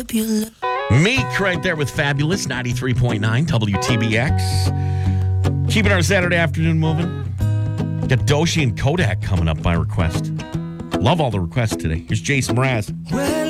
Meek right there with Fabulous, 93.9 WTBX. Keeping our Saturday afternoon moving. Got Doshi and Kodak coming up by request. Love all the requests today. Here's Jason Mraz. Well,